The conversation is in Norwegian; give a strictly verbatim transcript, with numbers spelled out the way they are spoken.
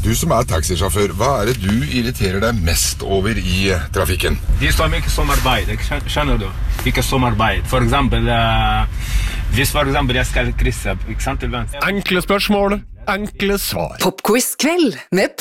Du som er taxisjåfør, hva er det du irriterer deg mest over i trafikken? De som ikke samarbeid, skjønner du? Ikke samarbeid. For eksempel, uh, hvis for eksempel jeg skal krysse, ikke sant? Enkle spørsmål, enkle svar. Popquiz kveld med